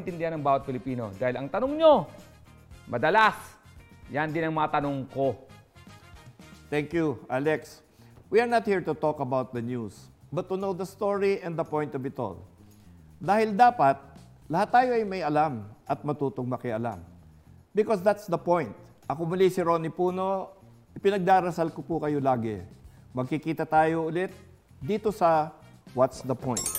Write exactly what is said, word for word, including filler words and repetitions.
maintindihan ng bawat Pilipino. Dahil ang tanong nyo, madalas, yan din ang mga tanong ko. Thank you, Alex. We are not here to talk about the news, but to know the story and the point of it all. Dahil dapat, lahat tayo ay may alam at matutong makialam. Because that's the point. Ako muli si Ronnie Puno, ipinagdarasal ko po kayo lagi. Magkikita tayo ulit dito sa What's the Point?